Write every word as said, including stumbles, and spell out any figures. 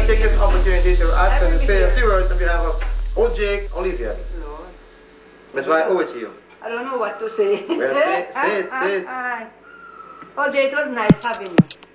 to take this opportunity to ask and say a few words on behalf of old Jake, Olivia. Lord. Miss White, over to you. I don't know what to say. Well, say, say it, say it. Oh, Jake, it was nice having you.